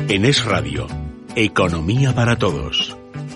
En Es Radio, Economía para Todos.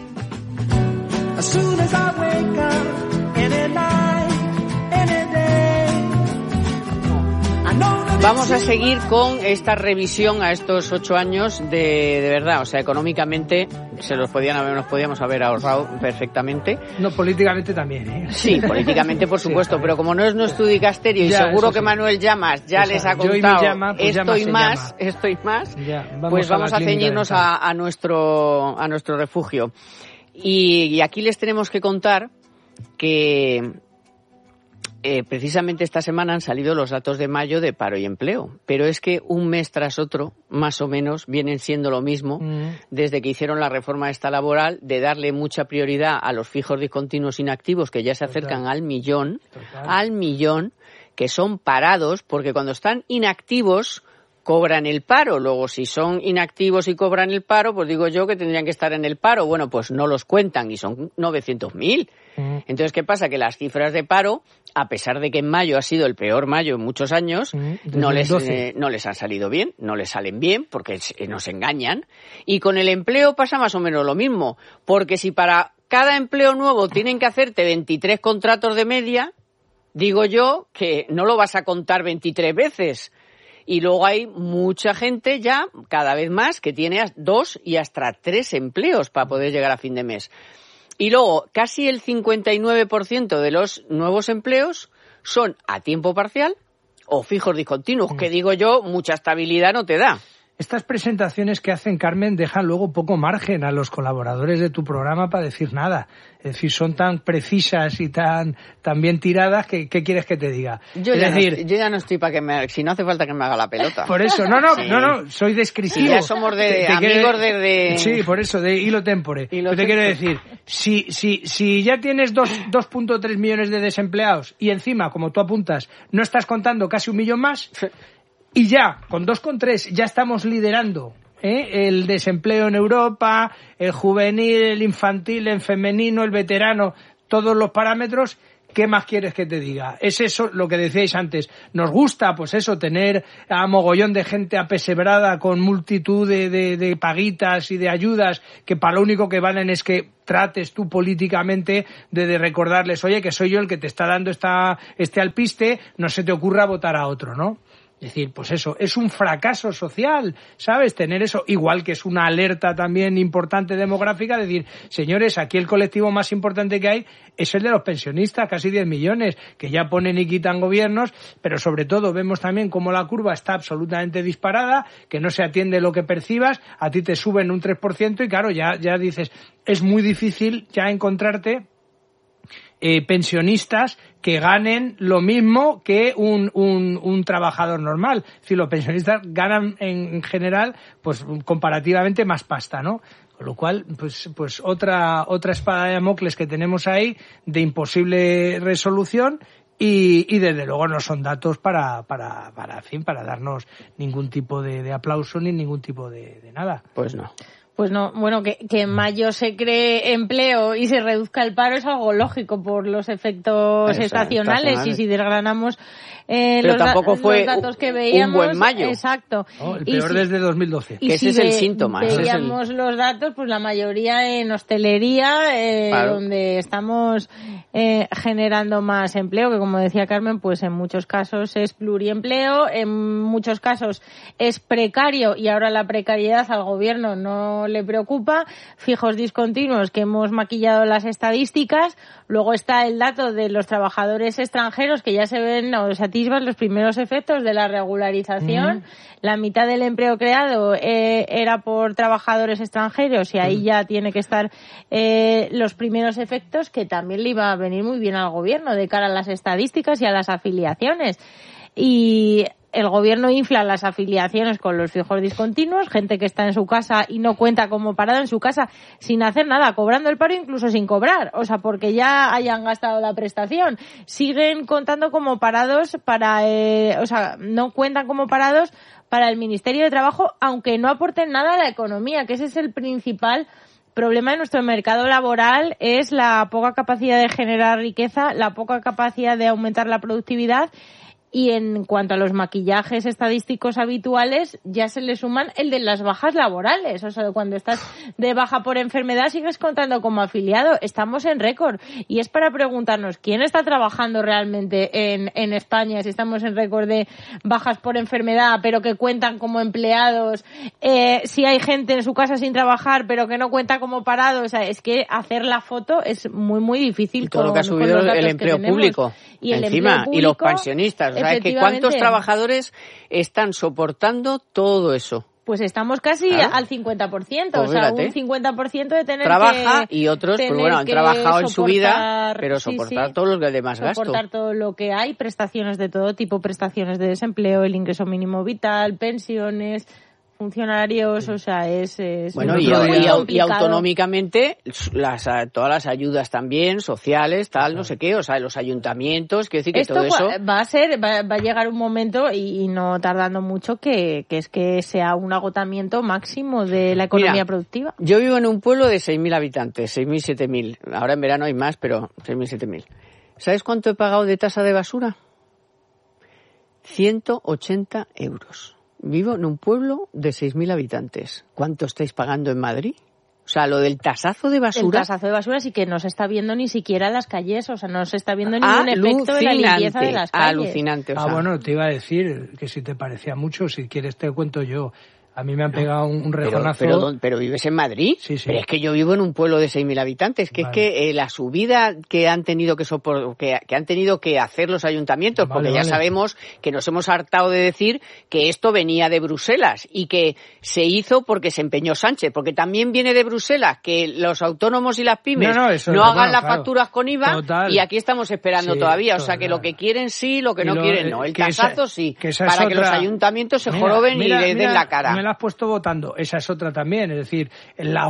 Vamos a seguir con esta revisión a estos 8 años de verdad, o sea, económicamente nos podíamos haber ahorrado perfectamente. No, políticamente también, ¿eh? Sí, políticamente por supuesto, sí, pero como no es nuestro dicasterio y ya, seguro que sí. Manuel Llamas ya les ha contado estoy más, ya, pues vamos a ceñirnos a nuestro refugio. Y aquí les tenemos que contar que precisamente esta semana han salido los datos de mayo de paro y empleo, pero es que un mes tras otro, más o menos, vienen siendo lo mismo desde que hicieron la reforma esta laboral de darle mucha prioridad a los fijos discontinuos inactivos que ya se acercan al millón, que son parados, porque cuando están inactivos cobran el paro. Luego, si son inactivos y cobran el paro, pues digo yo que tendrían que estar en el paro. Bueno, pues no los cuentan y son 900.000. Entonces, ¿qué pasa? Que las cifras de paro, a pesar de que en mayo ha sido el peor mayo en muchos años, no les han salido bien, no les salen bien porque nos engañan. Y con el empleo pasa más o menos lo mismo, porque si para cada empleo nuevo tienen que hacerte 23 contratos de media, digo yo que no lo vas a contar 23 veces. Y luego hay mucha gente ya, cada vez más, que tiene 2 y hasta 3 empleos para poder llegar a fin de mes. Y luego, casi el 59% de los nuevos empleos son a tiempo parcial o fijos discontinuos, que digo yo, mucha estabilidad no te da. Estas presentaciones que hacen, Carmen, dejan luego poco margen a los colaboradores de tu programa para decir nada. Es decir, son tan precisas y tan bien tiradas que ¿qué quieres que te diga? Yo ya no estoy para si no hace falta que me haga la pelota. Por eso, no, soy descriptivo. Si ya somos amigos desde... Sí, por eso, de hilo tempore. Yo te quiero decir, si ya tienes 2.3 millones de desempleados y encima, como tú apuntas, no estás contando casi 1 millón más... Y ya, con 2,3, ya estamos liderando el desempleo en Europa, el juvenil, el infantil, el femenino, el veterano, todos los parámetros. ¿Qué más quieres que te diga? Es eso lo que decíais antes. Nos gusta, pues eso, tener a mogollón de gente apesebrada con multitud de paguitas y de ayudas que para lo único que valen es que trates tú políticamente de recordarles, oye, que soy yo el que te está dando este alpiste, no se te ocurra votar a otro, ¿no? Es decir, pues eso, es un fracaso social, ¿sabes? Tener eso, igual que es una alerta también importante demográfica, decir, señores, aquí el colectivo más importante que hay es el de los pensionistas, casi 10 millones, que ya ponen y quitan gobiernos, pero sobre todo vemos también cómo la curva está absolutamente disparada, que no se atiende lo que percibas, a ti te suben un 3% y claro, ya dices, es muy difícil ya encontrarte pensionistas que ganen lo mismo que un trabajador normal. Es decir, los pensionistas ganan en general pues comparativamente más pasta, ¿no? Con lo cual, pues otra espada de Damocles que tenemos ahí de imposible resolución y desde luego no son datos para darnos ningún tipo de aplauso ni ningún tipo de nada. Pues no. Pues no, bueno, que en mayo se cree empleo y se reduzca el paro es algo lógico por los efectos estacionales. Y si desgranamos los datos que veíamos, un buen mayo. Exacto. Oh, el peor desde 2012. Que ese es el síntoma. Veíamos los datos, pues la mayoría en hostelería, donde estamos generando más empleo, que como decía Carmen, pues en muchos casos es pluriempleo, en muchos casos es precario y ahora la precariedad al gobierno no le preocupa, fijos discontinuos que hemos maquillado las estadísticas, luego está el dato de los trabajadores extranjeros que ya se ven o se atisban los primeros efectos de la regularización, la mitad del empleo creado era por trabajadores extranjeros y ahí ya tiene que estar los primeros efectos que también le iba a venir muy bien al gobierno de cara a las estadísticas y a las afiliaciones. Y el gobierno infla las afiliaciones con los fijos discontinuos, gente que está en su casa y no cuenta como parado en su casa sin hacer nada, cobrando el paro incluso sin cobrar, o sea, porque ya hayan gastado la prestación. Siguen contando como parados no cuentan como parados para el Ministerio de Trabajo, aunque no aporten nada a la economía, que ese es el principal problema de nuestro mercado laboral, es la poca capacidad de generar riqueza, la poca capacidad de aumentar la productividad Y en cuanto a los maquillajes estadísticos habituales, ya se le suman el de las bajas laborales. O sea, cuando estás de baja por enfermedad sigues contando como afiliado. Estamos en récord. Y es para preguntarnos quién está trabajando realmente en España, si estamos en récord de bajas por enfermedad, pero que cuentan como empleados, si hay gente en su casa sin trabajar, pero que no cuenta como parado. O sea, es que hacer la foto es muy, muy difícil. Y todo lo que ha subido el empleo público. Y el encima, empleo público, y los pensionistas. O sea, es que ¿cuántos trabajadores están soportando todo eso? Pues estamos casi al 50%, pues o sea, un 50% de tener trabaja y otros, pues bueno, han trabajado en su vida, pero soportar todo lo demás gasto. Soportar todo lo que hay, prestaciones de todo tipo, prestaciones de desempleo, el ingreso mínimo vital, pensiones, funcionarios, o sea, es bueno, y autonómicamente todas las ayudas también sociales, tal, no sé qué, o sea, los ayuntamientos, quiero decir que esto todo eso va a llegar un momento y no tardando mucho que sea un agotamiento máximo de la economía productiva. Yo vivo en un pueblo de 6.000 habitantes, 6.000, 7.000. Ahora en verano hay más, pero 6.000, 7.000. ¿Sabes cuánto he pagado de tasa de basura? 180 euros. Vivo en un pueblo de 6.000 habitantes. ¿Cuánto estáis pagando en Madrid? O sea, lo del tasazo de basura... El tasazo de basura sí que no se está viendo ni siquiera las calles, o sea, no se está viendo ningún efecto de la limpieza de las calles. Alucinante. O sea. Bueno, te iba a decir que si te parecía mucho, si quieres te cuento yo. A mí me han pegado un rejonazo. Pero vives en Madrid. Sí. Pero es que yo vivo en un pueblo de 6.000 habitantes. Que vale. Es que la subida que han tenido que han tenido que hacer los ayuntamientos, porque ya sabemos que nos hemos hartado de decir que esto venía de Bruselas y que se hizo porque se empeñó Sánchez, porque también viene de Bruselas que los autónomos y las pymes no hagan las facturas con IVA. Total. Y aquí estamos esperando todavía. O sea, que lo que quieren sí, lo que no quieren no. El tasazo sí, para que los ayuntamientos se joroben y le den la cara. La has puesto votando, esa es otra también, es decir, la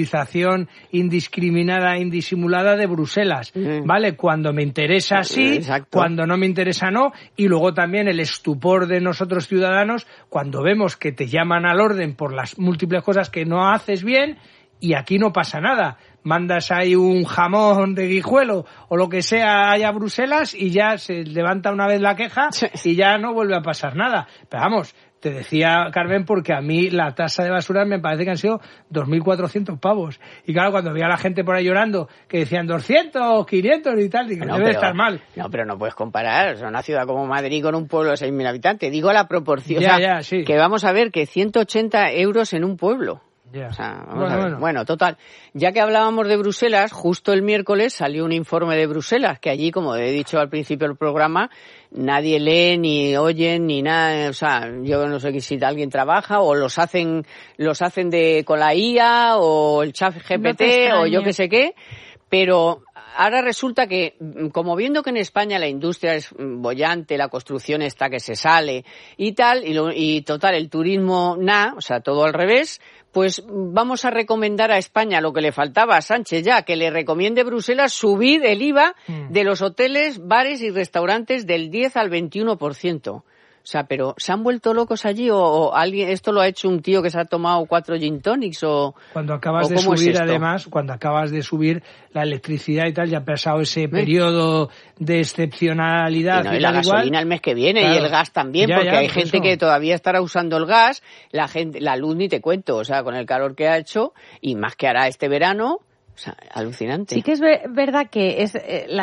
utilización indisimulada de Bruselas, ¿vale? Cuando me interesa sí, cuando no me interesa no, y luego también el estupor de nosotros ciudadanos cuando vemos que te llaman al orden por las múltiples cosas que no haces bien y aquí no pasa nada. Mandas ahí un jamón de Guijuelo o lo que sea allá a Bruselas y ya se levanta una vez la queja y ya no vuelve a pasar nada. Pero vamos, te decía, Carmen, porque a mí la tasa de basura me parece que han sido 2.400 pavos. Y claro, cuando veía a la gente por ahí llorando, que decían 200, 500 y tal, digo, debe estar mal. No, pero no puedes comparar. O sea, una ciudad como Madrid con un pueblo de 6.000 habitantes. Digo la proporción. Sí. Que vamos a ver que 180 euros en un pueblo. Yeah. O sea, vamos a ver. Bueno, total. Ya que hablábamos de Bruselas, justo el miércoles salió un informe de Bruselas, que allí, como he dicho al principio del programa, nadie lee, ni oye, ni nada. O sea, yo no sé si alguien trabaja o los hacen con la IA o el chat GPT o yo qué sé qué. Pero ahora resulta que, como viendo que en España la industria es boyante, la construcción está que se sale y tal, y total, el turismo o sea, todo al revés, pues vamos a recomendar a España lo que le faltaba a Sánchez ya, que le recomiende Bruselas subir el IVA de los hoteles, bares y restaurantes del 10 al 21%. O sea, pero ¿se han vuelto locos allí o alguien, esto lo ha hecho un tío que se ha tomado 4 gin tonics o cuando acabas de subir además, cuando acabas de subir la electricidad y tal, ya ha pasado ese periodo de excepcionalidad y la gasolina el mes que viene y el gas también, porque hay gente que todavía estará usando el gas, la luz ni te cuento, o sea, con el calor que ha hecho y más que hará este verano. O sea, alucinante. Sí que es verdad que es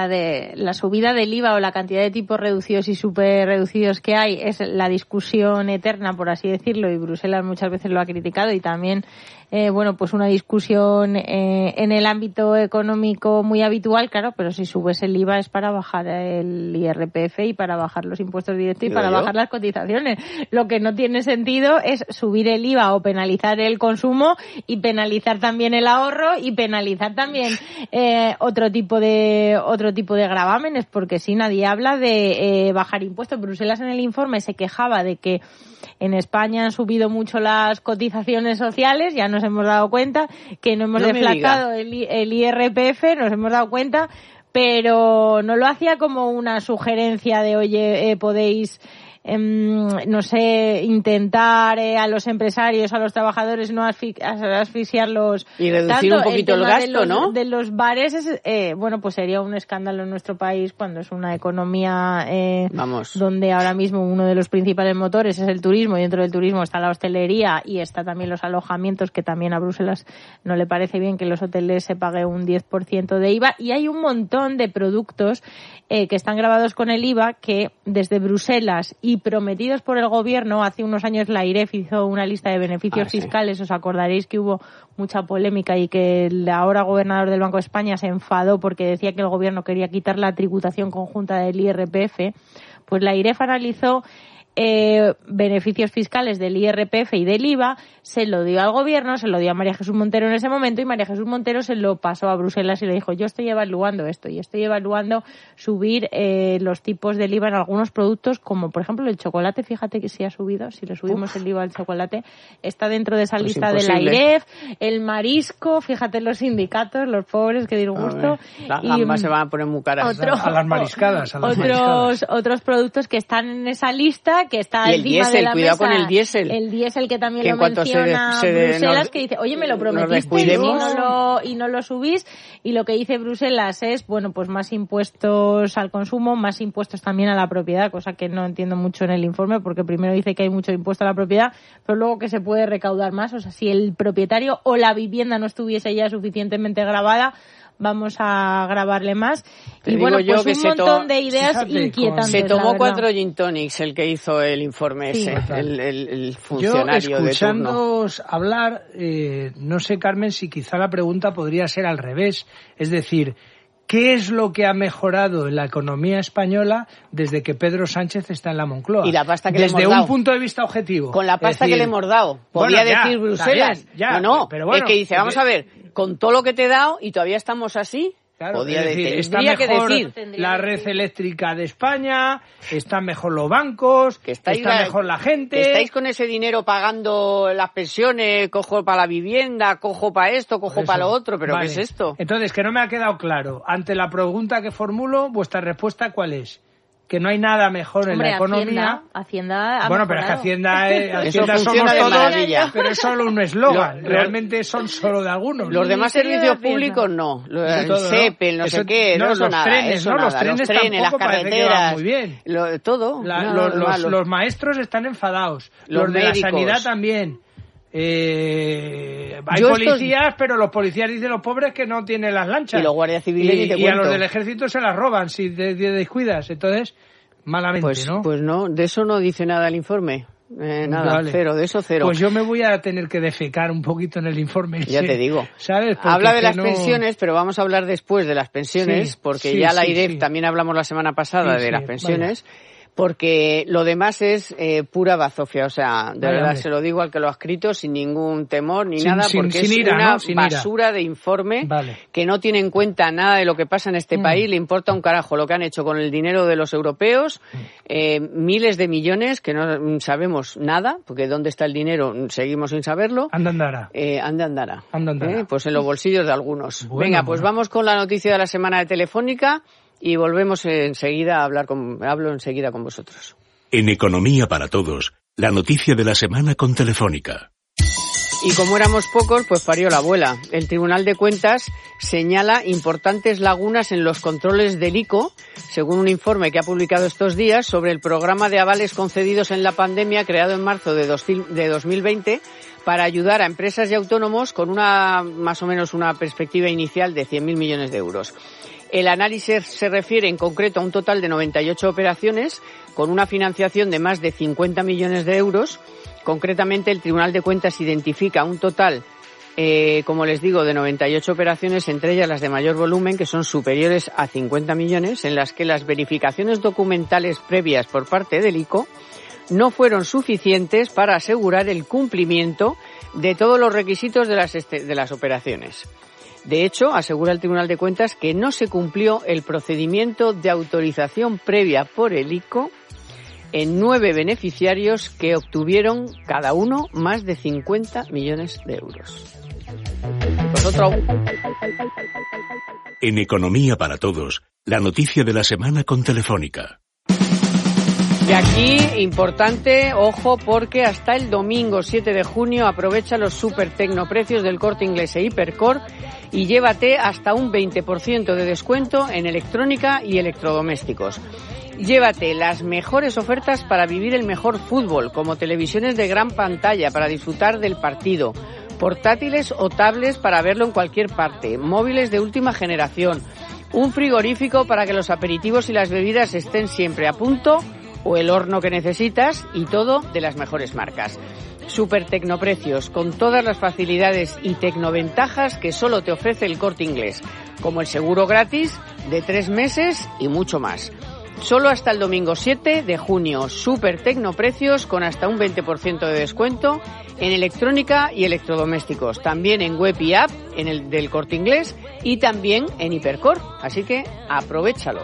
la subida del IVA o la cantidad de tipos reducidos y súper reducidos que hay es la discusión eterna, por así decirlo, y Bruselas muchas veces lo ha criticado y también pues una discusión en el ámbito económico muy habitual, claro, pero si subes el IVA es para bajar el IRPF y para bajar los impuestos directos y para bajar las cotizaciones. Lo que no tiene sentido es subir el IVA o penalizar el consumo y penalizar también el ahorro y penalizar también otro tipo de gravámenes, porque si nadie habla de bajar impuestos. Bruselas en el informe se quejaba de que en España han subido mucho las cotizaciones sociales, ya nos hemos dado cuenta que no hemos deflactado el IRPF, nos hemos dado cuenta, pero no lo hacía como una sugerencia de, oye, podéis no sé, intentar a los empresarios, a los trabajadores no asfixiarlos y reducir tanto. Un poquito el gasto, ¿no? De los bares, pues sería un escándalo en nuestro país cuando es una economía donde ahora mismo uno de los principales motores es el turismo, y dentro del turismo está la hostelería y está también los alojamientos, que también a Bruselas no le parece bien que los hoteles se pague un 10% de IVA, y hay un montón de productos que están grabados con el IVA que desde Bruselas y prometidos por el gobierno, hace unos años la IREF hizo una lista de beneficios fiscales, os acordaréis que hubo mucha polémica y que el ahora gobernador del Banco de España se enfadó porque decía que el gobierno quería quitar la tributación conjunta del IRPF. Pues la IREF analizó beneficios fiscales del IRPF y del IVA, se lo dio al gobierno, se lo dio a María Jesús Montero en ese momento, y María Jesús Montero se lo pasó a Bruselas y le dijo: yo estoy evaluando esto y estoy evaluando subir los tipos del IVA en algunos productos, como por ejemplo el chocolate. Fíjate que sí ha subido, si le subimos el IVA al chocolate, está dentro de esa lista de la IREF. El marisco, fíjate los sindicatos, los pobres, qué disgusto. Ambas se van a poner muy caras a las mariscadas. Otros productos que están en esa lista, que está encima de la cuidado mesa. Con el diésel. El diésel, que también lo menciona Bruselas, que dice: oye, me lo prometiste y no lo subís. Y lo que dice Bruselas es, bueno, pues más impuestos al consumo, más impuestos también a la propiedad, cosa que no entiendo mucho en el informe, porque primero dice que hay mucho impuesto a la propiedad, pero luego que se puede recaudar más. O sea, si el propietario o la vivienda no estuviese ya suficientemente grabada, vamos a grabarle más. Y bueno, pues un montón de ideas inquietantes. Se tomó 4 gin tonics el que hizo el informe ese, el funcionario de turno. Yo, escuchándoos hablar, no sé, Carmen, si quizá la pregunta podría ser al revés. Es decir, ¿qué es lo que ha mejorado en la economía española desde que Pedro Sánchez está en la Moncloa? Y la pasta que desde le hemos dado. Un punto de vista objetivo. Con la pasta que le hemos dado. Podría decir Bruselas. Pero bueno, es que dice, vamos a ver, con todo lo que te he dado y todavía estamos así. Claro, podría decir, está mejor la red eléctrica de España, están mejor los bancos, está mejor la gente. Que estáis con ese dinero pagando las pensiones, cojo para la vivienda, cojo para esto, cojo para lo otro, pero ¿qué es esto? Entonces, que no me ha quedado claro. Ante la pregunta que formulo, ¿vuestra respuesta cuál es? Que no hay nada mejor en la economía. Hacienda bueno, pero es que Hacienda somos todos, pero es solo un eslogan. Realmente son solo de algunos. Los demás servicios públicos no. El SEPE, no sé qué, no son nada. Los trenes, las carreteras, muy bien. Todo. Los maestros están enfadados. Los de la sanidad también. Hay policías, pero los policías dicen los pobres que no tienen las lanchas. Y los guardias civiles y a los del ejército se las roban si te descuidas. Entonces, malamente, ¿no? Pues no, de eso no dice nada el informe. Nada, vale. De eso cero. Pues yo me voy a tener que defecar un poquito en el informe. Ya te digo. ¿Sabes? Habla de las pensiones, pero vamos a hablar después de las pensiones, porque ya la IREF también hablamos la semana pasada de las pensiones. Vaya. Porque lo demás es pura bazofia, o sea, de verdad se lo digo al que lo ha escrito sin ningún temor ni nada, porque es una basura de informe que no tiene en cuenta nada de lo que pasa en este país, le importa un carajo lo que han hecho con el dinero de los europeos, miles de millones que no sabemos nada, porque dónde está el dinero seguimos sin saberlo. Andará. Pues en los bolsillos de algunos. Venga, pues vamos con la noticia de la semana de Telefónica. Y volvemos enseguida a hablo enseguida con vosotros. En Economía para Todos, la noticia de la semana con Telefónica. Y como éramos pocos, pues parió la abuela. El Tribunal de Cuentas señala importantes lagunas en los controles del ICO, según un informe que ha publicado estos días sobre el programa de avales concedidos en la pandemia creado en marzo de 2020 para ayudar a empresas y autónomos con más o menos una perspectiva inicial de 100.000 millones de euros. El análisis se refiere en concreto a un total de 98 operaciones con una financiación de más de 50 millones de euros. Concretamente, el Tribunal de Cuentas identifica un total, como les digo, de 98 operaciones, entre ellas las de mayor volumen, que son superiores a 50 millones, en las que las verificaciones documentales previas por parte del ICO no fueron suficientes para asegurar el cumplimiento de todos los requisitos de las operaciones. De hecho, asegura el Tribunal de Cuentas que no se cumplió el procedimiento de autorización previa por el ICO en 9 beneficiarios que obtuvieron cada uno más de 50 millones de euros. ¿Vosotros? En Economía para Todos, la noticia de la semana con Telefónica. Y aquí, importante, ojo, porque hasta el domingo 7 de junio aprovecha los super tecnoprecios del Corte Inglés e Hipercor y llévate hasta un 20% de descuento en electrónica y electrodomésticos. Llévate las mejores ofertas para vivir el mejor fútbol, como televisiones de gran pantalla para disfrutar del partido, portátiles o tablets para verlo en cualquier parte, móviles de última generación, un frigorífico para que los aperitivos y las bebidas estén siempre a punto, o el horno que necesitas, y todo de las mejores marcas. Super tecnoprecios, con todas las facilidades y tecnoventajas que solo te ofrece el Corte Inglés, como el seguro gratis de 3 meses y mucho más. Solo hasta el domingo 7 de junio, super tecnoprecios con hasta un 20% de descuento en electrónica y electrodomésticos, también en web y app en el del Corte Inglés y también en Hipercor, así que aprovéchalo.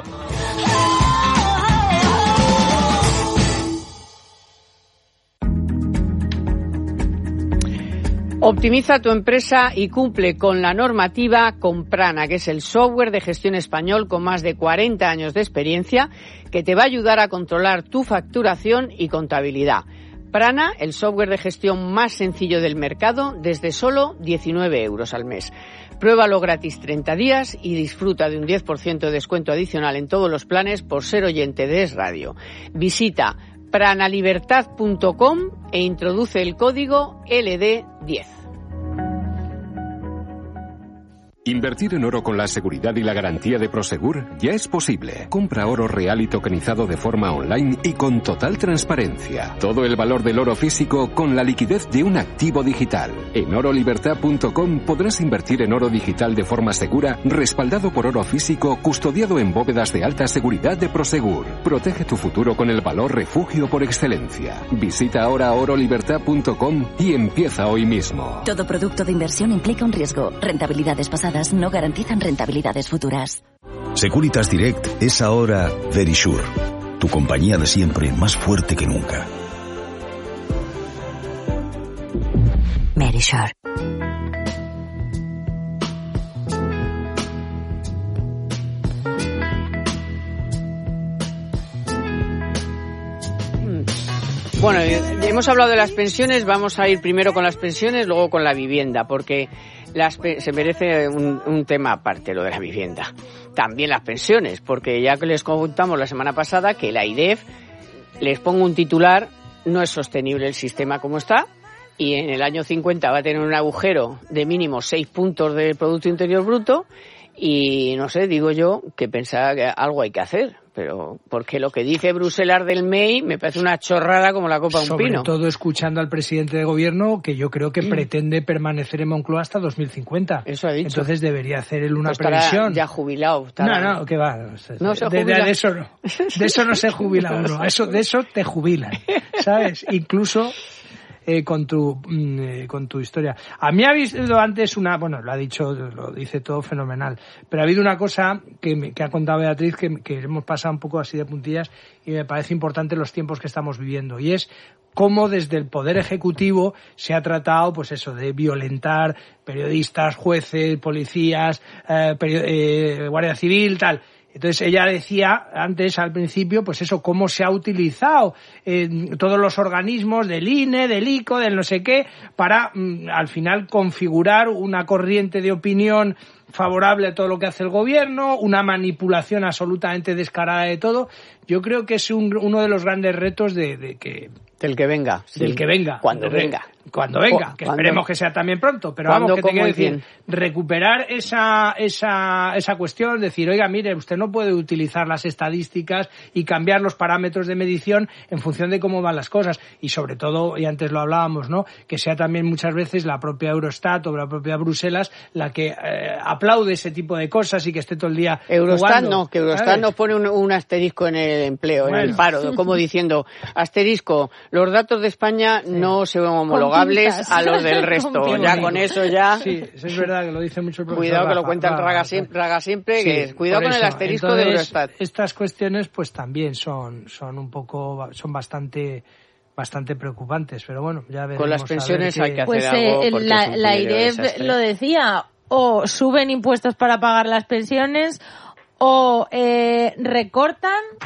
Optimiza tu empresa y cumple con la normativa con Prana, que es el software de gestión español con más de 40 años de experiencia que te va a ayudar a controlar tu facturación y contabilidad. Prana, el software de gestión más sencillo del mercado, desde solo 19 euros al mes. Pruébalo gratis 30 días y disfruta de un 10% de descuento adicional en todos los planes por ser oyente de Es Radio. Visita pranalibertad.com e introduce el código LD10. Invertir en oro con la seguridad y la garantía de Prosegur ya es posible. Compra oro real y tokenizado de forma online y con total transparencia. Todo el valor del oro físico con la liquidez de un activo digital. En orolibertad.com podrás invertir en oro digital de forma segura, respaldado por oro físico, custodiado en bóvedas de alta seguridad de Prosegur. Protege tu futuro con el valor refugio por excelencia. Visita ahora orolibertad.com y empieza hoy mismo. Todo producto de inversión implica un riesgo. Rentabilidades pasadas no garantizan rentabilidades futuras. Securitas Direct es ahora Verisure, tu compañía de siempre más fuerte que nunca. Verisure. Bueno, hemos hablado de las pensiones, vamos a ir primero con las pensiones, luego con la vivienda, porque se merece un tema aparte lo de la vivienda. También las pensiones, porque ya que les contamos la semana pasada que la AIREF, les pongo un titular, no es sostenible el sistema como está, y en el año 50 va a tener un agujero de mínimo 6 puntos del Producto Interior Bruto, y no sé, digo yo, que pensaba que algo hay que hacer. Pero porque lo que dice Bruselas del MEI me parece una chorrada como la copa de un pino. Sobre todo escuchando al presidente de gobierno, que yo creo que pretende permanecer en Moncloa hasta 2050. Eso ha dicho. Entonces debería hacer él una estará previsión. Ya jubilado. No, que va. No se jubila. De eso no. De eso no se jubila uno. De eso te jubilan, ¿sabes? Incluso con tu historia. A mí ha habido antes lo dice todo fenomenal, pero ha habido una cosa que ha contado Beatriz que hemos pasado un poco así de puntillas y me parece importante los tiempos que estamos viviendo, y es cómo desde el Poder Ejecutivo se ha tratado, pues eso, de violentar periodistas, jueces, policías, Guardia Civil, tal. Entonces ella decía antes, al principio, pues eso, cómo se ha utilizado todos los organismos del INE, del ICO, del no sé qué, para al final configurar una corriente de opinión favorable a todo lo que hace el gobierno, una manipulación absolutamente descarada de todo. Yo creo que es uno de los grandes retos del que venga. Del que venga. Cuando venga. Que esperemos que sea también pronto, pero vamos, que te quiero decir, recuperar esa cuestión, decir, oiga, mire, usted no puede utilizar las estadísticas y cambiar los parámetros de medición en función de cómo van las cosas, y sobre todo, y antes lo hablábamos, ¿no?, que sea también muchas veces la propia Eurostat o la propia Bruselas la que aplaude ese tipo de cosas y que esté todo el día Eurostat jugando, no, que Eurostat ¿sabes? Nos pone un asterisco en el empleo, bueno, en el paro, como diciendo, asterisco, los datos de España no se ven homologables a los del resto. Ya con eso ya. Sí, eso es verdad que lo dice mucho el profesor. Cuidado que lo cuenta el Raga siempre, sí, que es, cuidado con el asterisco. Entonces, de Eurostat. Estas cuestiones pues también son bastante preocupantes, pero bueno, ya veremos. Con las pensiones hay que hacer algo. Pues la AIREF lo decía, o suben impuestos para pagar las pensiones, o recortan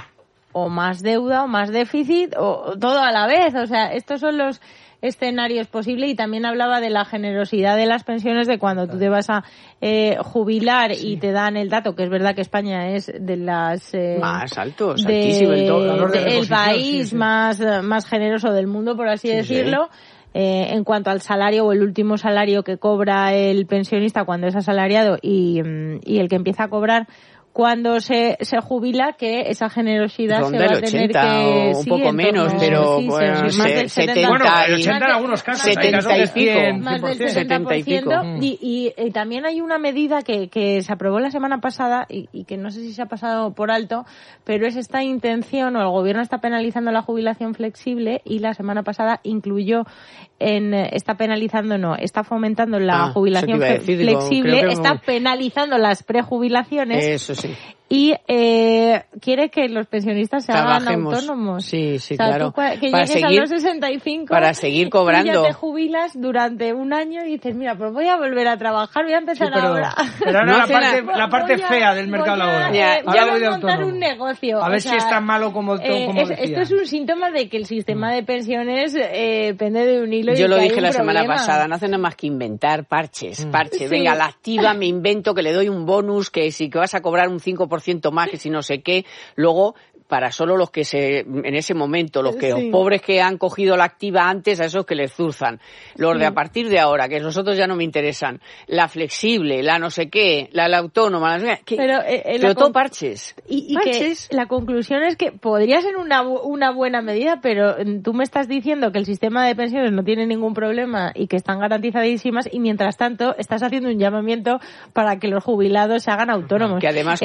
o más deuda o más déficit o todo a la vez. O sea, estos son los escenarios posibles. Y también hablaba de la generosidad de las pensiones, de cuando tú te vas a jubilar y te dan el dato, que es verdad que España es de las más altos, altísimo el país más generoso del mundo, por así decirlo. En cuanto al salario o el último salario que cobra el pensionista cuando es asalariado y el que empieza a cobrar cuando se jubila, que esa generosidad ronda se va el a tener 80 que... o un poco menos, pero bueno, más del 70%. Bueno, el 80 en algunos casos. 70 y pico. Más del 70%. Y también hay una medida que se aprobó la semana pasada y que no sé si se ha pasado por alto, pero es esta intención, o el gobierno está penalizando la jubilación flexible, y la semana pasada incluyó está fomentando la jubilación flexible, está penalizando las prejubilaciones. Eso sí. Y quiere que los pensionistas se hagan autónomos. Sí, o sea, claro. Que llegues a los 65 para seguir cobrando. Y ya te jubilas durante un año y dices, mira, pues voy a volver a trabajar, voy a empezar ahora. Pero ahora la parte fea del mercado laboral. Voy a montar un negocio. A ver si es tan malo como decía. Esto es un síntoma de que el sistema de pensiones pende de un hilo. Yo lo dije la semana pasada, no hacen nada más que inventar parches. Sí. Venga, la activa, me invento que le doy un bonus, que si que vas a cobrar un 5% más, que si no sé qué, luego para solo los que en ese momento, los pobres que han cogido la activa antes, a esos que les zurzan. Los de a partir de ahora, que los otros ya no me interesan. La flexible, la no sé qué, la autónoma, pero todo parches. Y parches. Que la conclusión es que podría ser una buena medida, pero tú me estás diciendo que el sistema de pensiones no tiene ningún problema y que están garantizadísimas, y mientras tanto estás haciendo un llamamiento para que los jubilados se hagan autónomos. Que además,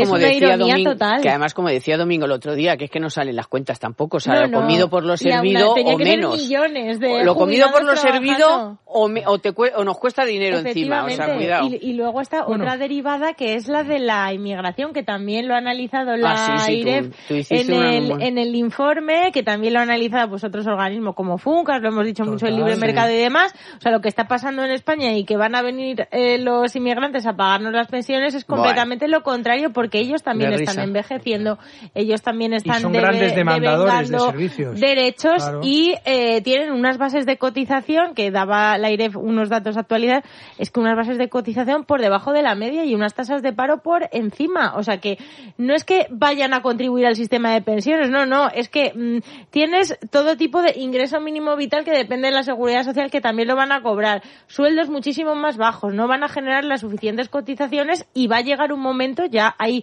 como decía Domingo el otro día, que es que no salen las cuentas tampoco, o sea, lo comido por lo servido o menos. Lo comido por lo servido o nos cuesta dinero encima, o sea, cuidado. Y luego está otra derivada, que es la de la inmigración, que también lo ha analizado la IREF en el informe, que también lo han analizado pues otros organismos como FUNCAS, lo hemos dicho mucho, el libre mercado y demás. O sea, lo que está pasando en España y que van a venir los inmigrantes a pagarnos las pensiones es completamente lo contrario, porque ellos también están envejeciendo, ellos también están son grandes demandadores de servicios, derechos, y tienen unas bases de cotización, que daba la IREF unos datos de actualidad, es que unas bases de cotización por debajo de la media y unas tasas de paro por encima. O sea, que no es que vayan a contribuir al sistema de pensiones, no, es que tienes todo tipo de ingreso mínimo vital que depende de la seguridad social, que también lo van a cobrar, sueldos muchísimo más bajos, no van a generar las suficientes cotizaciones, y va a llegar un momento, ya hay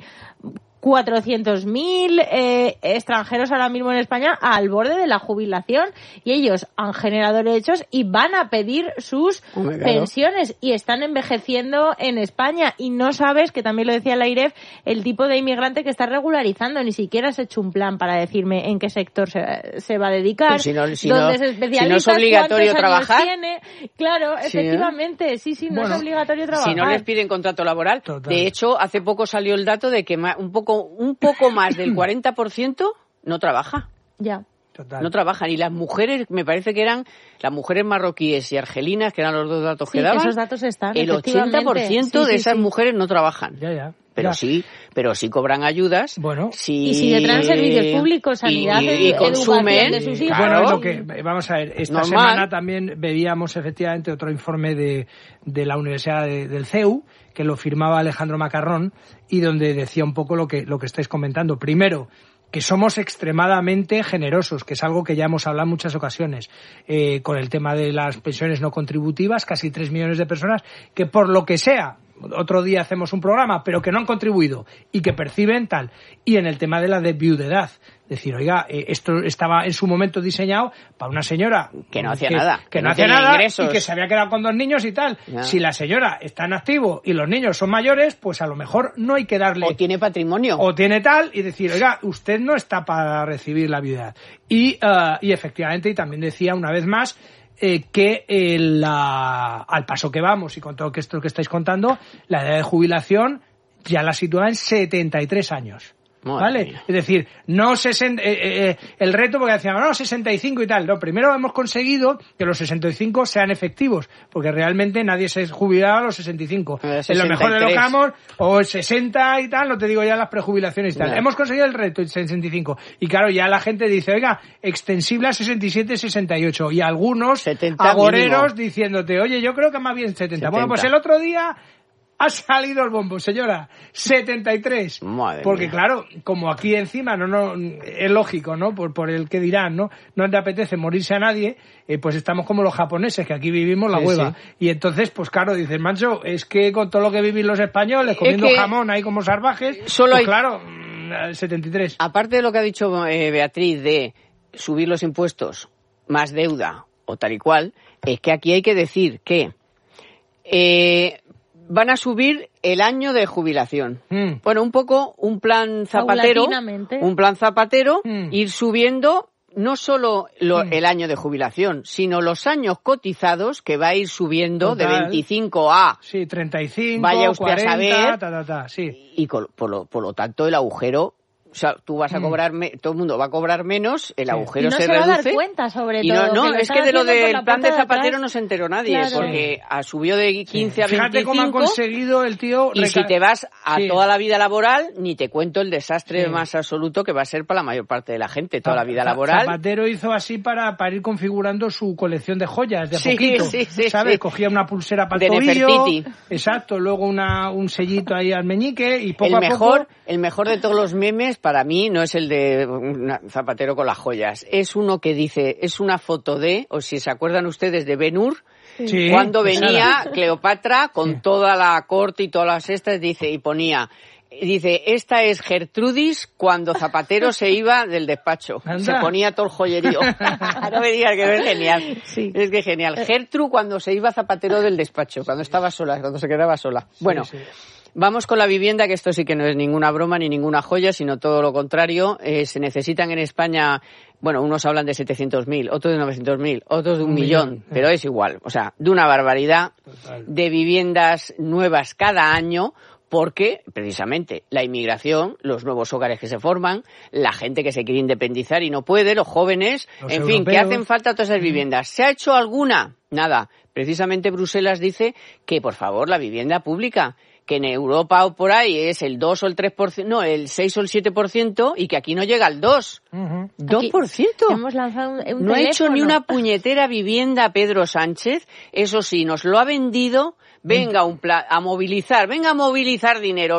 400.000 extranjeros ahora mismo en España al borde de la jubilación, y ellos han generado derechos y van a pedir sus pensiones, y están envejeciendo en España, y no sabes, que también lo decía la IREF, el tipo de inmigrante que está regularizando. Ni siquiera has hecho un plan para decirme en qué sector se va a dedicar, dónde se especializa, no es obligatorio trabajar. Tiene. Claro, efectivamente, no es obligatorio trabajar. Si no les piden contrato laboral. De hecho, hace poco salió el dato de que un poco más del 40% no trabaja. Ya. No trabajan. Y las mujeres, me parece que eran las mujeres marroquíes y argelinas, que eran los dos datos que daban. Esos datos están, el 80% de esas mujeres no trabajan. Pero sí cobran ayudas. Bueno. Y si traen servicios públicos, sanidad, y consumen de sus hijos. Bueno, es lo que vamos a ver. Esta semana también veíamos efectivamente otro informe de la Universidad del CEU, que lo firmaba Alejandro Macarrón, y donde decía un poco lo que estáis comentando. Primero, que somos extremadamente generosos, que es algo que ya hemos hablado en muchas ocasiones, con el tema de las pensiones no contributivas, casi 3 millones de personas que, por lo que sea, otro día hacemos un programa, pero que no han contribuido y que perciben tal. Y en el tema de la viudedad, decir, oiga, esto estaba en su momento diseñado para una señora que no hacía nada, que no hacía nada ingresos, y que se había quedado con 2 niños y tal. Ya. Si la señora está en activo y los niños son mayores, pues a lo mejor no hay que darle, o tiene patrimonio, o tiene tal, y decir, oiga, usted no está para recibir la viudedad. Y efectivamente, y también decía una vez más, que al paso que vamos y con todo esto que estáis contando, la edad de jubilación ya la sitúa en 73 años. ¿vale? Es decir, no el reto, porque decíamos, no, 65 y tal. No, primero hemos conseguido que los 65 sean efectivos, porque realmente nadie se jubilaba a los 65. En lo mejor de los casos, o 60 y tal, no te digo ya las prejubilaciones y tal. Hemos conseguido el reto, 65. Y claro, ya la gente dice, oiga, extensible a 67, 68. Y algunos agoreros diciéndote, oye, yo creo que más bien 70. Bueno, pues el otro día ha salido el bombo, señora, 73. Porque claro, como aquí encima no es lógico, ¿no? Por el que dirán, ¿no? No te apetece morirse a nadie, pues estamos como los japoneses, que aquí vivimos la hueva. Sí. Y entonces, pues claro, dices, mancho, es que con todo lo que vivís los españoles, comiendo jamón ahí como salvajes, solo pues claro, 73. Aparte de lo que ha dicho Beatriz de subir los impuestos, más deuda o tal y cual, es que aquí hay que decir que van a subir el año de jubilación. Bueno, un poco un plan Zapatero, ir subiendo no solo el año de jubilación, sino los años cotizados, que va a ir subiendo de 25 a 35, vaya usted 40, a saber, sí. Y por lo tanto el agujero, o sea, tú vas a cobrar, todo el mundo va a cobrar menos, el agujero se reduce. Y no se va a dar cuenta, sobre todo. No, es que de lo del plan de Zapatero no se enteró nadie, porque subió de 15 a 25. Fíjate cómo ha conseguido el tío... Y si te vas a toda la vida laboral, ni te cuento el desastre más absoluto que va a ser para la mayor parte de la gente, toda la vida laboral. Zapatero hizo así para ir configurando su colección de joyas, de poquito, ¿sabes? Cogía una pulsera para el tobillo, Nefertiti. Exacto, luego un sellito ahí al meñique, y poco a poco... El mejor de todos los memes, para mí, no es el de Zapatero con las joyas. Es uno que dice, es una foto o si se acuerdan ustedes de Ben-Hur, cuando venía Cleopatra con toda la corte y todas las estas, dice, esta es Gertrudis cuando Zapatero se iba del despacho. Se ponía todo el joyerío. No me digas que no es genial. Sí. Es que genial. Gertrude cuando se iba Zapatero del despacho, cuando estaba sola, cuando se quedaba sola. Bueno. Sí. Vamos con la vivienda, que esto sí que no es ninguna broma ni ninguna joya, sino todo lo contrario. Se necesitan en España, bueno, unos hablan de 700.000, otros de 900.000, otros de 1 millón, pero es igual. O sea, de una barbaridad de viviendas nuevas cada año, porque precisamente la inmigración, los nuevos hogares que se forman, la gente que se quiere independizar y no puede, los jóvenes, los europeos. Fin, que hacen falta todas esas viviendas. ¿Se ha hecho alguna? Nada. Precisamente Bruselas dice que, por favor, la vivienda pública, que en Europa o por ahí es el 2 o el 3%, no, el 6 o el 7%, y que aquí no llega al 2%. 2%. Hemos lanzado un teléfono. No ha hecho ni una puñetera vivienda Pedro Sánchez. Eso sí, nos lo ha vendido. Venga a movilizar dinero.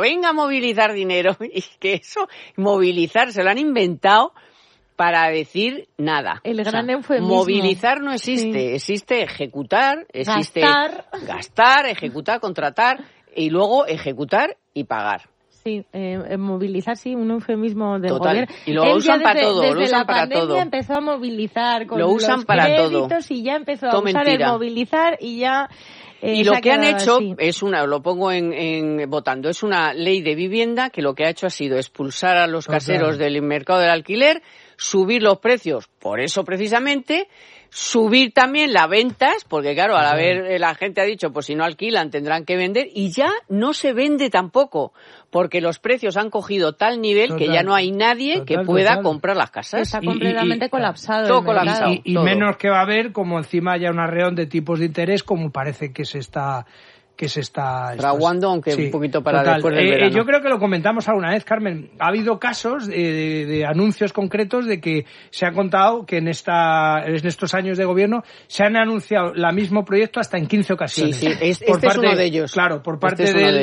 Y que eso, movilizar, se lo han inventado para decir nada. El gran eufemismo. Movilizar no existe. Existe ejecutar, existe gastar, ejecutar, contratar, y luego ejecutar y pagar. Sí, movilizar, sí, un eufemismo del Total. Gobierno. Y lo usan para todo, desde lo usan la para pandemia todo. Empezó a movilizar con lo usan los para créditos todo. Y ya empezó todo a usar mentira. el movilizar y ya... y lo que han hecho así. es lo pongo en votando, es una ley de vivienda que lo que ha hecho ha sido expulsar a los caseros del mercado del alquiler, subir los precios, por eso precisamente, subir también las ventas, porque claro, al haber la gente ha dicho, pues si no alquilan tendrán que vender, y ya no se vende tampoco, porque los precios han cogido tal nivel que ya no hay nadie que pueda comprar las casas. Está completamente colapsado. Todo colapsado. Y menos que va a haber, como encima haya un arreón de tipos de interés, como parece que se está fraguando, aunque un poquito para después del verano. Yo creo que lo comentamos alguna vez, Carmen. Ha habido casos de anuncios concretos de que se ha contado que en estos años de gobierno se han anunciado el mismo proyecto hasta en 15 ocasiones. Sí, este es uno de ellos. Claro, por parte del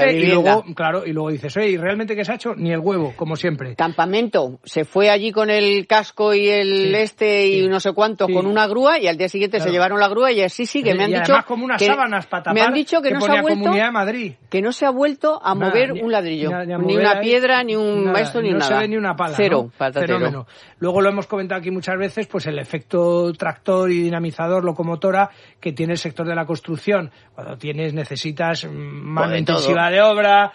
y luego dices, oye, ¿y realmente qué se ha hecho? Ni el huevo, como siempre. Campamento, se fue allí con el casco y y no sé cuánto con una grúa, y al día siguiente se llevaron la grúa y así que me han dicho además como unas sábanas para tapar. Me han dicho que no se ha vuelto, Comunidad de Madrid. Que no se ha vuelto a mover un ladrillo, ni una piedra, ni un maestro, ni nada. No se ve ni una pala. Cero, Fenómeno. Luego lo hemos comentado aquí muchas veces, pues el efecto tractor y dinamizador, locomotora, que tiene el sector de la construcción. Cuando necesitas mano intensiva de obra,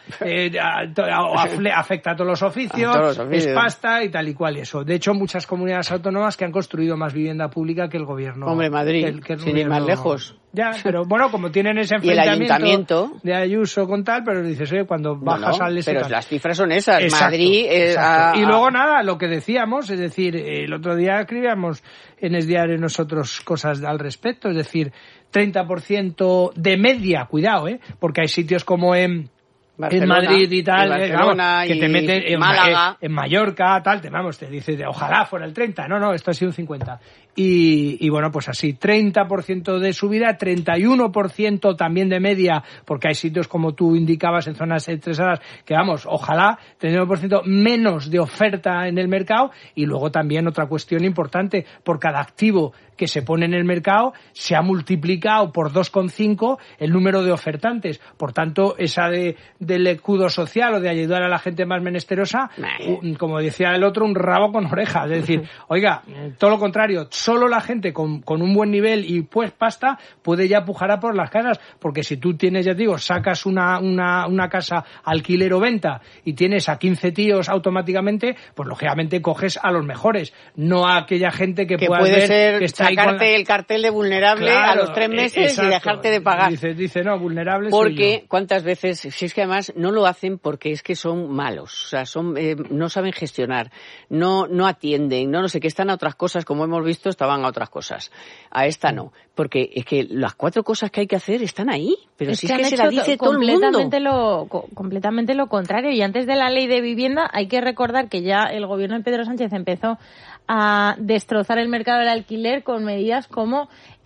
afecta a todos los oficios, es pasta y tal y cual y eso. De hecho, muchas comunidades autónomas que han construido más vivienda pública que el gobierno. Hombre, Madrid, sin ir más lejos. Ya, pero bueno, como tienen ese enfrentamiento de Ayuso con tal, pero dices, cuando bajas al... Pero las cifras son esas. Exacto, Madrid... Y luego nada, lo que decíamos, es decir, el otro día escribíamos en Es Diario nosotros cosas al respecto, es decir, 30% de media, cuidado, porque hay sitios como en Madrid y tal, que te meten en Mallorca, tal, te dices, ojalá fuera el 30, no, esto ha sido un 50. Y bueno, pues así, 30% de subida, 31% también de media, porque hay sitios como tú indicabas en zonas estresadas, que vamos, ojalá, 31% menos de oferta en el mercado, y luego también otra cuestión importante, por cada activo que se pone en el mercado, se ha multiplicado por 2,5 el número de ofertantes. Por tanto, esa del escudo social o de ayudar a la gente más menesterosa, como decía el otro, un rabo con orejas. Es decir, oiga, todo lo contrario, solo la gente con un buen nivel y pues pasta puede ya pujar a por las casas, porque si tú tienes, ya te digo, sacas una casa alquiler o venta y tienes a 15 tíos automáticamente, pues lógicamente coges a los mejores, no a aquella gente que pueda puede ver ser que está sacarte el cartel de vulnerable, claro, a los 3 meses y dejarte de pagar. Dice no, vulnerable porque soy yo. ¿Cuántas veces? Si es que además no lo hacen porque es que son malos, o sea, no saben gestionar, no atienden, no sé, que están a otras cosas, como hemos visto, estaban a otras cosas. A esta no, porque es que las 4 cosas que hay que hacer están ahí, pero si es que se la dice todo el mundo. Completamente lo contrario. Y antes de la ley de vivienda hay que recordar que ya el gobierno de Pedro Sánchez empezó a destrozar el mercado del alquiler con medidas como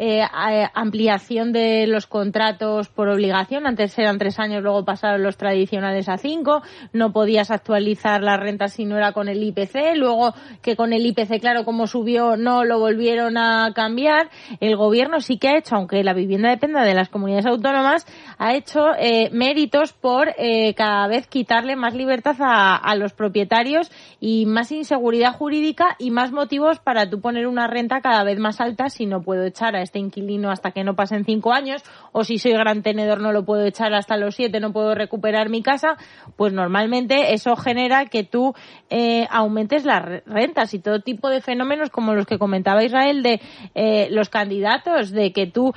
ampliación de los contratos por obligación. Antes eran 3 años, luego pasaron los tradicionales a 5. No podías actualizar las rentas si no era con el IPC. Luego que con el IPC, claro, como subió, no lo volvieron a cambiar. El gobierno sí que ha hecho, aunque la vivienda dependa de las comunidades autónomas, ha hecho méritos por cada vez quitarle más libertad a los propietarios y más inseguridad jurídica y más motivos para tú poner una renta cada vez más alta. Si no puedo echar a este inquilino hasta que no pasen 5 años, o si soy gran tenedor no lo puedo echar hasta los 7, no puedo recuperar mi casa, pues normalmente eso genera que tú aumentes las rentas y todo tipo de fenómenos como los que comentaba Israel de los candidatos, de que tú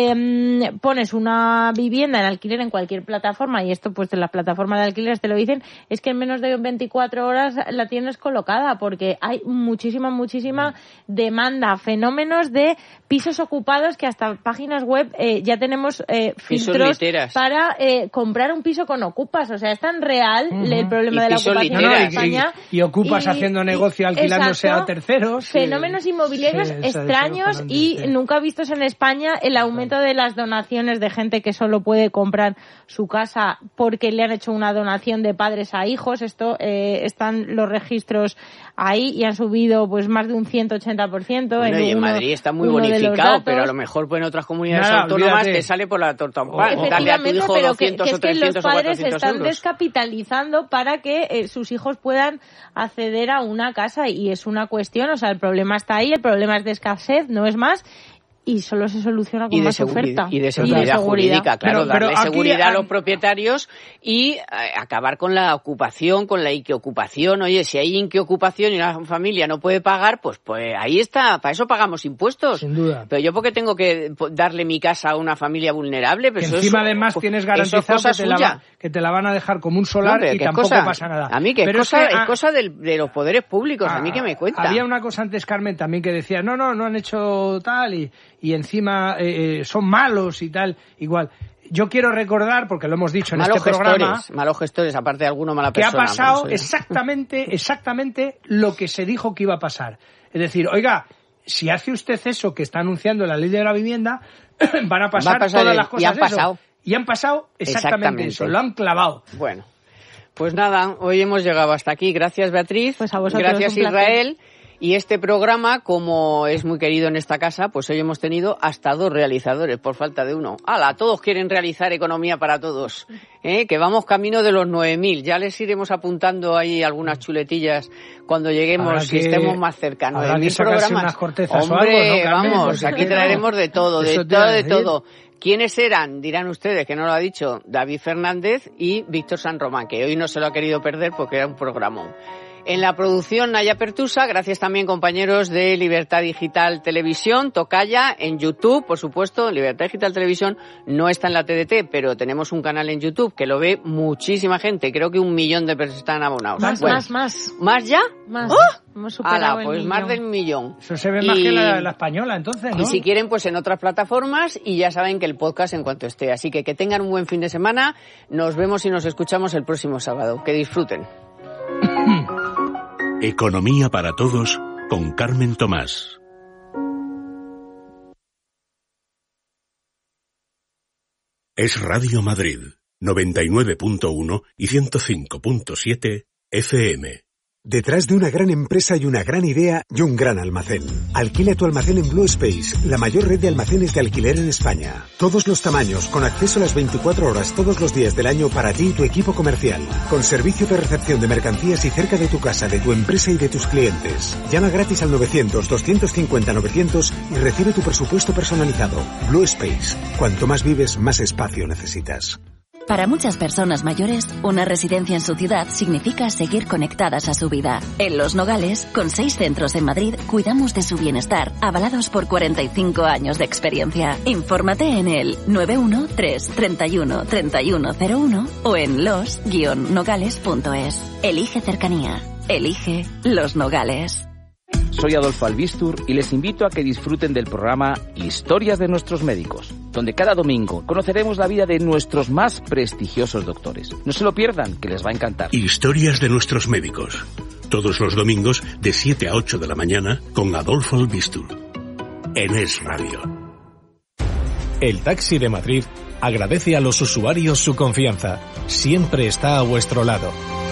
pones una vivienda en alquiler en cualquier plataforma, y esto pues de las plataformas de alquileres te lo dicen, es que en menos de 24 horas la tienes colocada, porque hay muchísima demanda, fenómenos de pisos ocupados, que hasta páginas web ya tenemos filtros para comprar un piso con ocupas. O sea, es tan real el problema de la ocupación en España. Y ocupas haciendo negocio alquilándose a terceros. Fenómenos inmobiliarios extraños y nunca vistos en España. El aumento de las donaciones de gente que solo puede comprar su casa porque le han hecho una donación de padres a hijos. Esto están los registros ahí y han subido pues más de un 180%. Bueno, y en Madrid está muy bonificado, pero a lo mejor pues en otras comunidades autónomas te sale por la torta un pan. Dale a tu hijo pero 200 o 300 que los padres o 400 están euros. descapitalizando para que sus hijos puedan acceder a una casa, y es una cuestión, o sea, el problema está ahí, el problema es de escasez, no es más. Y solo se soluciona con más oferta. Y de seguridad jurídica, claro, darle seguridad a los propietarios y acabar con la ocupación, con la inquiocupación. Oye, si hay inquiocupación y una familia no puede pagar, pues ahí está, para eso pagamos impuestos. Sin duda. Pero yo, ¿por qué tengo que darle mi casa a una familia vulnerable? Pero encima además tienes garantizado que te la van a dejar como un solar, y tampoco pasa nada. A mí que es cosa de los poderes públicos, a mí que me cuenta. Había una cosa antes, Carmen, también que decía, no han hecho tal y encima son malos y tal, igual. Yo quiero recordar, porque lo hemos dicho en este programa... Malos gestores, aparte de alguno mala persona. Que ha pasado exactamente lo que se dijo que iba a pasar. Es decir, oiga, si hace usted eso que está anunciando la ley de la vivienda, van a pasar todas las cosas. Y han pasado exactamente eso, lo han clavado. Bueno, pues nada, hoy hemos llegado hasta aquí. Gracias, Beatriz. Pues a vosotros, gracias, Israel. Y este programa, como es muy querido en esta casa, pues hoy hemos tenido hasta 2 realizadores, por falta de uno. ¡Hala! Todos quieren realizar economía para todos. Que vamos camino de los 9.000. Ya les iremos apuntando ahí algunas chuletillas cuando lleguemos y estemos más cerca. 9.000 programas. Unas cortezas Hombre, o algo, ¿no, Carmen? Vamos, aquí traeremos de todo, de todo. ¿Quiénes eran? Dirán ustedes, que no lo ha dicho, David Fernández y Víctor San Román, que hoy no se lo ha querido perder porque era un programón. En la producción, Naya Pertusa. Gracias también, compañeros de Libertad Digital Televisión, Tocaya, en YouTube, por supuesto. Libertad Digital Televisión no está en la TDT, pero tenemos un canal en YouTube que lo ve muchísima gente. Creo que 1 millón de personas están abonados. Más. ¿Más ya? Más. ¡Oh! Hemos superado pues más del 1 millón. Eso se ve más que la española, entonces, ¿no? Y si quieren, pues en otras plataformas, y ya saben que el podcast en cuanto esté. Así que tengan un buen fin de semana. Nos vemos y nos escuchamos el próximo sábado. Que disfruten. Economía para todos con Carmen Tomás. Es Radio Madrid, 99.1 y 105.7 FM. Detrás de una gran empresa y una gran idea y un gran almacén. Alquila tu almacén en Blue Space, la mayor red de almacenes de alquiler en España. Todos los tamaños, con acceso a las 24 horas todos los días del año para ti y tu equipo comercial. Con servicio de recepción de mercancías y cerca de tu casa, de tu empresa y de tus clientes. Llama gratis al 900-250-900 y recibe tu presupuesto personalizado. Blue Space. Cuanto más vives, más espacio necesitas. Para muchas personas mayores, una residencia en su ciudad significa seguir conectadas a su vida. En Los Nogales, con 6 centros en Madrid, cuidamos de su bienestar, avalados por 45 años de experiencia. Infórmate en el 913 31 3101 o en los-nogales.es. Elige cercanía. Elige Los Nogales. Soy Adolfo Albistur y les invito a que disfruten del programa Historias de nuestros médicos, donde cada domingo conoceremos la vida de nuestros más prestigiosos doctores. No se lo pierdan, que les va a encantar. Historias de nuestros médicos. Todos los domingos de 7 a 8 de la mañana con Adolfo Albistur. En Es Radio. El Taxi de Madrid agradece a los usuarios su confianza. Siempre está a vuestro lado.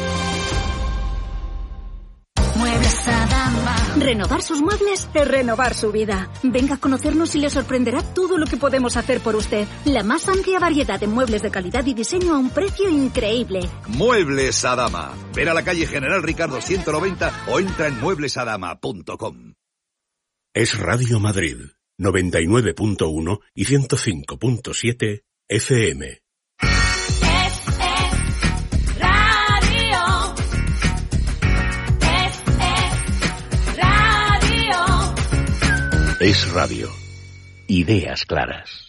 Renovar sus muebles es renovar su vida. Venga a conocernos y le sorprenderá todo lo que podemos hacer por usted. La más amplia variedad de muebles de calidad y diseño a un precio increíble. Muebles Adama. Ven a la calle General Ricardo 190 o entra en mueblesadama.com. Es Radio Madrid, 99.1 y 105.7 FM. Es Radio. Ideas claras.